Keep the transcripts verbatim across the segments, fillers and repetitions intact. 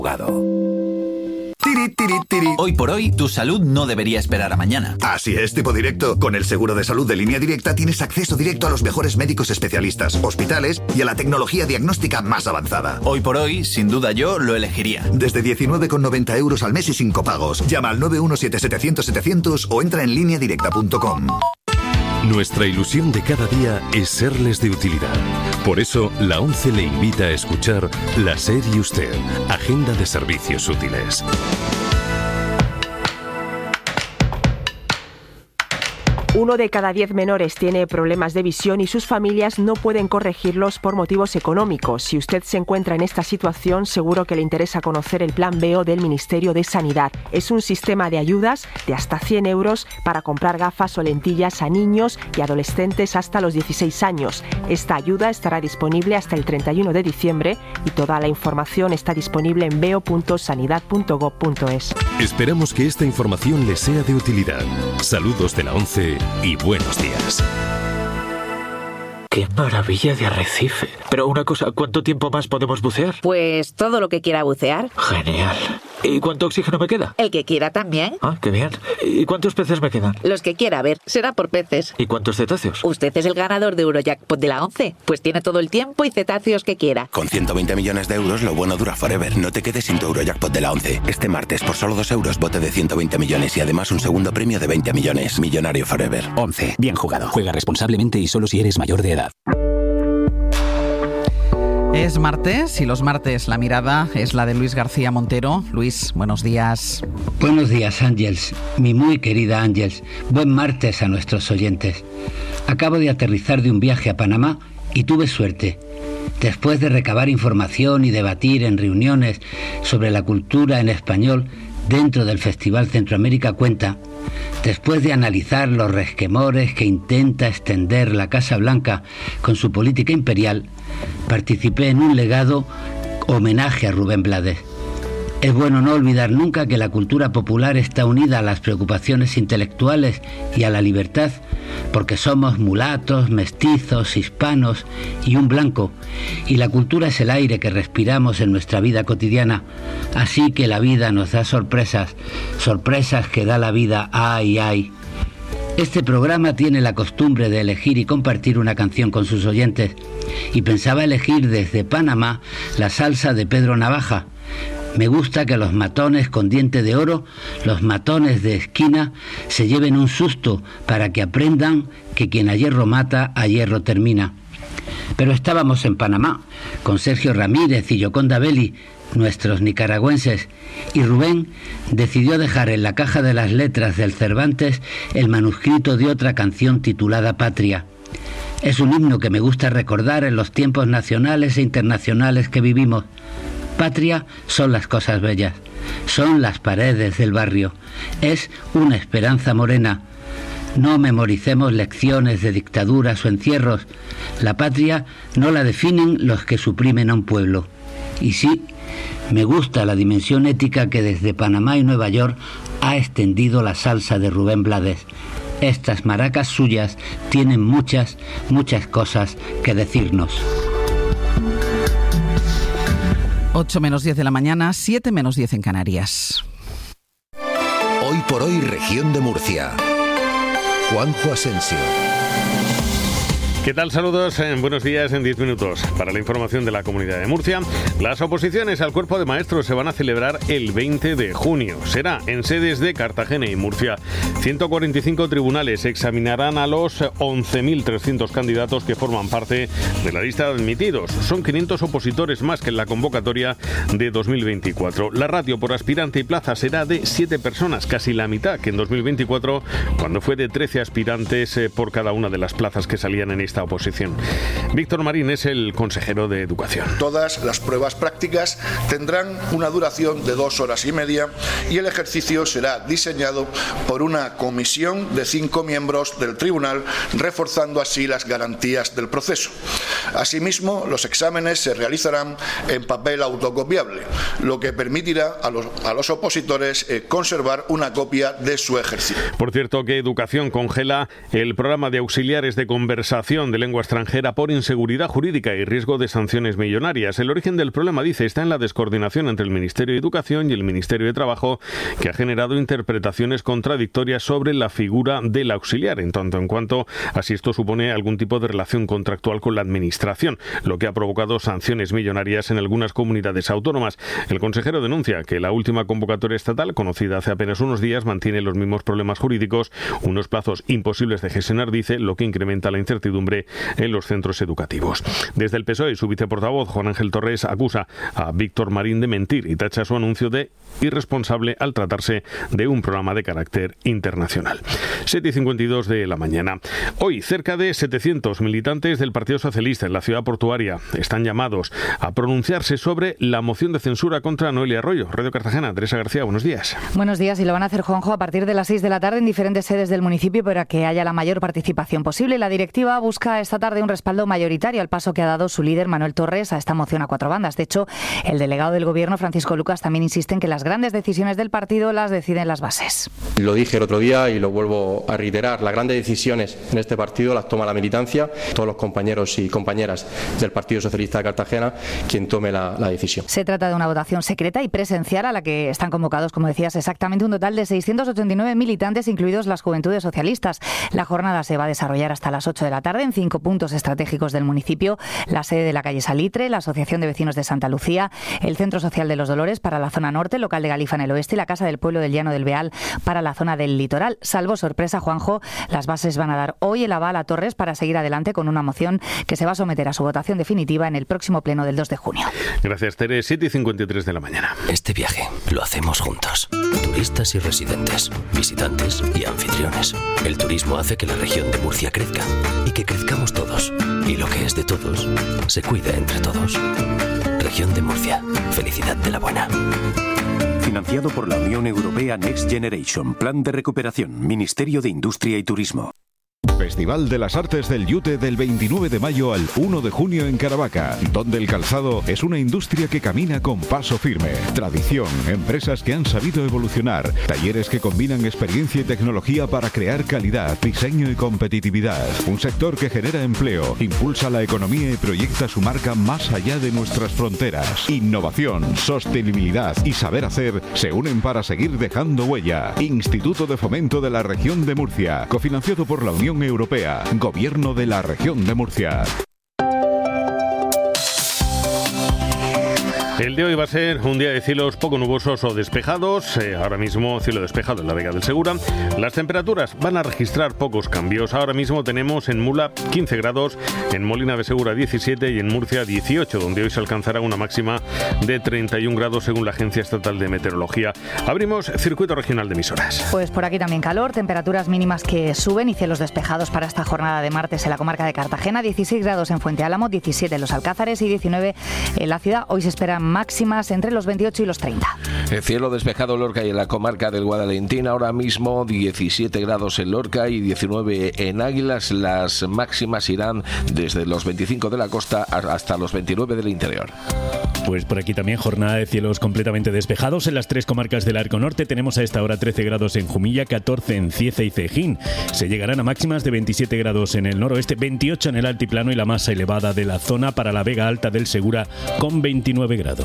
jugado. Tiri, tiri, tiri. Hoy por hoy, tu salud no debería esperar a mañana. Así es, tipo directo. Con el seguro de salud de Línea Directa tienes acceso directo a los mejores médicos especialistas, hospitales y a la tecnología diagnóstica más avanzada. Hoy por hoy, sin duda yo lo elegiría. Desde diecinueve con noventa euros al mes y sin copagos. Llama al nueve uno siete setecientos setecientos o entra en línea directa punto com. Nuestra ilusión de cada día es serles de utilidad. Por eso, la ONCE le invita a escuchar La SER y Usted, Agenda de Servicios Útiles. Uno de cada diez menores tiene problemas de visión y sus familias no pueden corregirlos por motivos económicos. Si usted se encuentra en esta situación, seguro que le interesa conocer el Plan B E O del Ministerio de Sanidad. Es un sistema de ayudas de hasta cien euros para comprar gafas o lentillas a niños y adolescentes hasta los dieciséis años. Esta ayuda estará disponible hasta el treinta y uno de diciembre y toda la información está disponible en beo punto sanidad punto gob punto es. Esperamos que esta información le sea de utilidad. Saludos de la ONCE y buenos días. ¡Qué maravilla de arrecife! Pero una cosa, ¿cuánto tiempo más podemos bucear? Pues todo lo que quiera bucear. Genial. ¿Y cuánto oxígeno me queda? El que quiera también. Ah, qué bien. ¿Y cuántos peces me quedan? Los que quiera, a ver, será por peces. ¿Y cuántos cetáceos? Usted es el ganador de Eurojackpot de la ONCE. Pues tiene todo el tiempo y cetáceos que quiera. Con ciento veinte millones de euros, lo bueno dura forever. No te quedes sin tu Eurojackpot de la ONCE. Este martes, por solo dos euros, bote de ciento veinte millones y además un segundo premio de veinte millones. Millonario forever. ONCE. Bien jugado. Juega responsablemente y solo si eres mayor de edad. Es martes y los martes la mirada es la de Luis García Montero. Luis, buenos días. Buenos días, Ángels, mi muy querida Ángels. Buen martes a nuestros oyentes. Acabo de aterrizar de un viaje a Panamá y tuve suerte. Después de recabar información y debatir en reuniones sobre la cultura en español dentro del Festival Centroamérica Cuenta, después de analizar los resquemores que intenta extender la Casa Blanca con su política imperial, participé en un legado homenaje a Rubén Blades. Es bueno no olvidar nunca que la cultura popular está unida a las preocupaciones intelectuales y a la libertad, porque somos mulatos, mestizos, hispanos y un blanco, y la cultura es el aire que respiramos en nuestra vida cotidiana, así que la vida nos da sorpresas, sorpresas que da la vida, ay, ay. Este programa tiene la costumbre de elegir y compartir una canción con sus oyentes, y pensaba elegir desde Panamá la salsa de Pedro Navaja. Me gusta que los matones con diente de oro, los matones de esquina, se lleven un susto para que aprendan que quien a hierro mata, a hierro termina. Pero estábamos en Panamá, con Sergio Ramírez y Yoconda Belli, nuestros nicaragüenses, y Rubén decidió dejar en la caja de las letras del Cervantes el manuscrito de otra canción titulada Patria. Es un himno que me gusta recordar en los tiempos nacionales e internacionales que vivimos. Patria son las cosas bellas, son las paredes del barrio, es una esperanza morena. No memoricemos lecciones de dictaduras o encierros. La patria no la definen los que suprimen a un pueblo. Y sí, me gusta la dimensión ética que desde Panamá y Nueva York ha extendido la salsa de Rubén Blades. Estas maracas suyas tienen muchas, muchas cosas que decirnos. ocho menos diez de la mañana, siete menos diez en Canarias. Hoy por hoy, región de Murcia. Juanjo Asensio. ¿Qué tal? Saludos, eh, buenos días en diez minutos. Para la información de la Comunidad de Murcia, las oposiciones al cuerpo de maestros se van a celebrar el veinte de junio. Será en sedes de Cartagena y Murcia. ciento cuarenta y cinco tribunales examinarán a los once mil trescientos candidatos que forman parte de la lista de admitidos. Son quinientos opositores más que en la convocatoria de dos mil veinticuatro. La ratio por aspirante y plaza será de siete personas, casi la mitad que en dos mil veinticuatro, cuando fue de trece aspirantes eh, por cada una de las plazas que salían en esta oposición. Víctor Marín es el consejero de Educación. Todas las pruebas prácticas tendrán una duración de dos horas y media y el ejercicio será diseñado por una comisión de cinco miembros del tribunal, reforzando así las garantías del proceso. Asimismo, los exámenes se realizarán en papel autocopiable, lo que permitirá a los, a los opositores eh, conservar una copia de su ejercicio. Por cierto, que Educación congela el programa de auxiliares de conversación impartición de lengua extranjera por inseguridad jurídica y riesgo de sanciones millonarias. El origen del problema, dice, está en la descoordinación entre el Ministerio de Educación y el Ministerio de Trabajo, que ha generado interpretaciones contradictorias sobre la figura del auxiliar, en tanto en cuanto a si esto supone algún tipo de relación contractual con la Administración, lo que ha provocado sanciones millonarias en algunas comunidades autónomas. El consejero denuncia que la última convocatoria estatal, conocida hace apenas unos días, mantiene los mismos problemas jurídicos, unos plazos imposibles de gestionar, dice, lo que incrementa la incertidumbre en los centros educativos. Desde el P S O E, su viceportavoz, Juan Ángel Torres, acusa a Víctor Marín de mentir y tacha su anuncio de irresponsable al tratarse de un programa de carácter internacional. siete y cincuenta y dos de la mañana. Hoy, cerca de setecientos militantes del Partido Socialista en la ciudad portuaria están llamados a pronunciarse sobre la moción de censura contra Noelia Arroyo. Radio Cartagena, Teresa García, buenos días. Buenos días, y lo van a hacer, Juanjo, a partir de las seis de la tarde en diferentes sedes del municipio para que haya la mayor participación posible. La directiva busca esta tarde un respaldo mayoritario al paso que ha dado su líder, Manuel Torres, a esta moción a cuatro bandas. De hecho, el delegado del Gobierno, Francisco Lucas, también insiste en que las grandes decisiones del partido las deciden las bases. Lo dije el otro día y lo vuelvo a reiterar. Las grandes decisiones en este partido las toma la militancia, todos los compañeros y compañeras del Partido Socialista de Cartagena, quien tome la, la decisión. Se trata de una votación secreta y presencial a la que están convocados, como decías, exactamente un total de seiscientos ochenta y nueve militantes, incluidos las Juventudes Socialistas. La jornada se va a desarrollar hasta las ocho de la tarde en cinco puntos estratégicos del municipio: la sede de la calle Salitre, la Asociación de Vecinos de Santa Lucía, el Centro Social de los Dolores para la zona norte, el local de Galifa en el oeste y la Casa del Pueblo del Llano del Beal para la zona del litoral. Salvo sorpresa, Juanjo, las bases van a dar hoy el aval a Torres para seguir adelante con una moción que se va a someter a su votación definitiva en el próximo pleno del dos de junio. Gracias, Tere. siete y cincuenta y tres de la mañana. Este viaje lo hacemos juntos. Turistas y residentes, visitantes y anfitriones. El turismo hace que la región de Murcia crezca y que crezcamos todos. Y lo que es de todos, se cuida entre todos. Región de Murcia. Felicidad de la buena. Financiado por la Unión Europea Next Generation, Plan de Recuperación, Ministerio de Industria y Turismo. Festival de las Artes del Yute del veintinueve de mayo al uno de junio en Caravaca, donde el calzado es una industria que camina con paso firme. Tradición, empresas que han sabido evolucionar, talleres que combinan experiencia y tecnología para crear calidad, diseño y competitividad. Un sector que genera empleo, impulsa la economía y proyecta su marca más allá de nuestras fronteras. Innovación, sostenibilidad y saber hacer se unen para seguir dejando huella. Instituto de Fomento de la Región de Murcia, cofinanciado por la Unión Europea, Gobierno de la Región de Murcia. El de hoy va a ser un día de cielos poco nubosos o despejados. Eh, ahora mismo cielo despejado en la Vega del Segura. Las temperaturas van a registrar pocos cambios. Ahora mismo tenemos en Mula quince grados, en Molina de Segura diecisiete y en Murcia dieciocho, donde hoy se alcanzará una máxima de treinta y un grados según la Agencia Estatal de Meteorología. Abrimos circuito regional de emisoras. Pues por aquí también calor, temperaturas mínimas que suben y cielos despejados para esta jornada de martes en la comarca de Cartagena. dieciséis grados en Fuente Álamo, diecisiete en Los Alcázares y diecinueve en la ciudad. Hoy se esperan máximas entre los veintiocho y los treinta. El cielo despejado en Lorca y en la comarca del Guadalentín. Ahora mismo diecisiete grados en Lorca y diecinueve en Águilas. Las máximas irán desde los veinticinco de la costa hasta los veintinueve del interior. Pues por aquí también jornada de cielos completamente despejados en las tres comarcas del Arco Norte. Tenemos a esta hora trece grados en Jumilla, catorce en Cieza y Cejín. Se llegarán a máximas de veintisiete grados en el noroeste, veintiocho en el altiplano y la más elevada de la zona para la Vega Alta del Segura con veintinueve grados.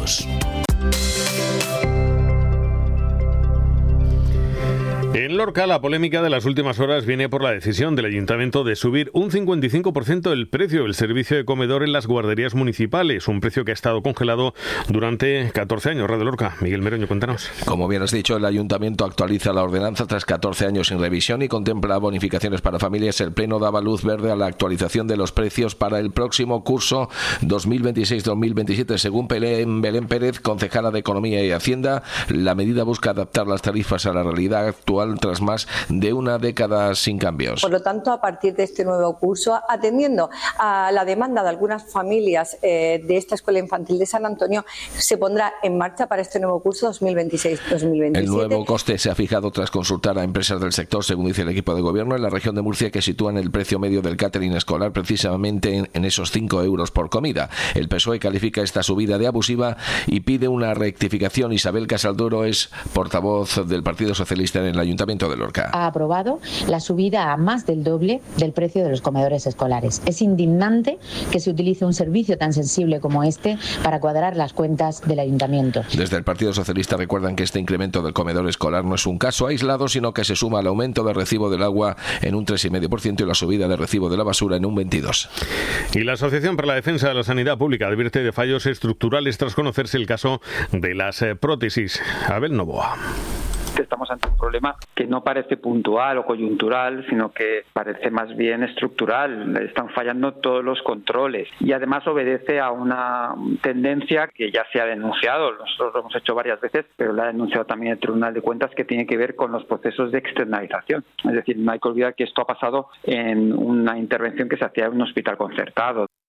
En Lorca, la polémica de las últimas horas viene por la decisión del Ayuntamiento de subir un cincuenta y cinco por ciento el precio del servicio de comedor en las guarderías municipales, un precio que ha estado congelado durante catorce años. Radio Lorca, Miguel Meroño, cuéntanos. Como bien has dicho, el Ayuntamiento actualiza la ordenanza tras catorce años sin revisión y contempla bonificaciones para familias. El Pleno daba luz verde a la actualización de los precios para el próximo curso dos mil veintiséis dos mil veintisiete. Según Belén, Belén Pérez, concejala de Economía y Hacienda, la medida busca adaptar las tarifas a la realidad actual tras más de una década sin cambios. Por lo tanto, a partir de este nuevo curso, atendiendo a la demanda de algunas familias eh, de esta Escuela Infantil de San Antonio, se pondrá en marcha para este nuevo curso dos mil veintiséis dos mil veintisiete. El nuevo coste se ha fijado tras consultar a empresas del sector, según dice el equipo de gobierno, en la región de Murcia, que sitúan el precio medio del catering escolar precisamente en, en esos cinco euros por comida. El P S O E califica esta subida de abusiva y pide una rectificación. Isabel Casaldoro es portavoz del Partido Socialista en el Ayuntamiento Ayuntamiento de Lorca. Ha aprobado la subida a más del doble del precio de los comedores escolares. Es indignante que se utilice un servicio tan sensible como este para cuadrar las cuentas del Ayuntamiento. Desde el Partido Socialista recuerdan que este incremento del comedor escolar no es un caso aislado, sino que se suma al aumento del recibo del agua en un tres coma cinco por ciento y la subida del recibo de la basura en un veintidós por ciento. Y la Asociación para la Defensa de la Sanidad Pública advierte de fallos estructurales tras conocerse el caso de las eh, prótesis. Abel Novoa. Estamos ante un problema que no parece puntual o coyuntural, sino que parece más bien estructural. Están fallando todos los controles y además obedece a una tendencia que ya se ha denunciado. Nosotros lo hemos hecho varias veces, pero la ha denunciado también el Tribunal de Cuentas, que tiene que ver con los procesos de externalización. Es decir, no hay que olvidar que esto ha pasado en una intervención que se hacía en un hospital concertado.